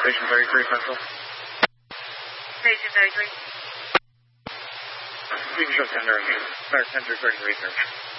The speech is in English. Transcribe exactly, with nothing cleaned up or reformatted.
Station thirty-three, Central. Station thirty-three. You can show tender, ten through thirty-three, sir.